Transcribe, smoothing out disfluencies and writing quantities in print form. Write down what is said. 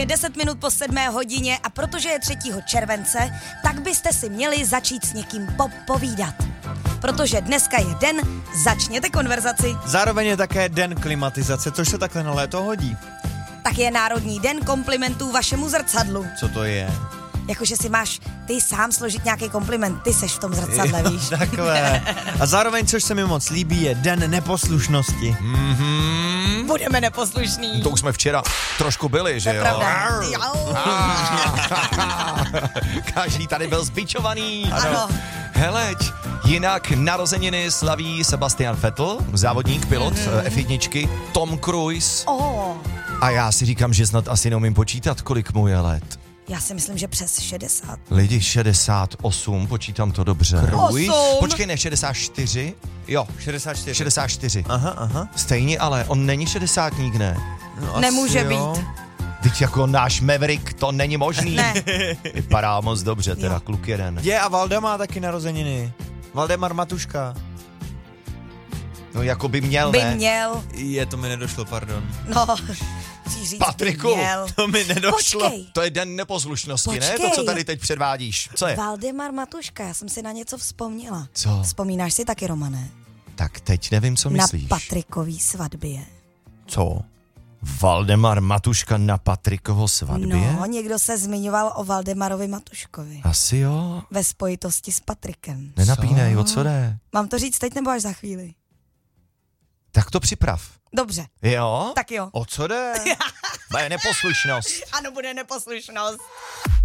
Je 10 minut po 7 hodině a protože je 3. července, tak byste si měli začít s někým popovídat. Protože dneska je den, začněte konverzaci. Zároveň je také den klimatizace, což se takhle na léto hodí. Tak je Národní den komplimentů vašemu zrcadlu. Co to je? Jakože si máš ty sám složit nějaký kompliment, ty seš v tom zrcadle, víš. Takhle. A zároveň, což se mi moc líbí, je den neposlušnosti. Budeme neposlušný. To už jsme včera trošku byli, že jo? Každý tady byl zbičovaný. Ano. Heleď, jinak narozeniny slaví Sebastian Vettel, závodník, pilot F1, Tom Cruise. A já si říkám, že snad asi neumím počítat, kolik mu je let. Já si myslím, že přes 60. Lidi 68, počítám to dobře. Cruise? Počkej, ne, 64? Jo, 64. 64. Aha. Stejně, ale on není 60ník, ne? No, Nemůže asi jo. být. Teď jako náš Maverick, to není možný. Ne. Vypadá moc dobře, teda Jo. kluk jeden. Je a Valda má taky narozeniny. Valdemar Matuška. No jako by měl, By ne? měl, To mi nedošlo, pardon. no, chci říct, Patriku, by měl. To mi nedošlo. Počkej, To je den neposlušnosti, ne? Počkej. To, co tady teď předvádíš. Co je? Valdemar Matuška, já jsem si na něco vzpomněla. Co? Vzpomínáš si taky, Romane? Tak teď nevím, co myslíš. Na Patrikový svatbě. Co? Valdemar Matuška na Patrikovo svatbě? No, někdo se zmiňoval o Valdemarovi Matuškovi. Asi jo. Ve spojitosti s Patrikem. Nenapínej, o co jde? Mám to říct teď nebo až za chvíli? Tak to připrav. Dobře, Jo? tak jo. O co jde? Moje neposlušnost. Ano, bude neposlušnost.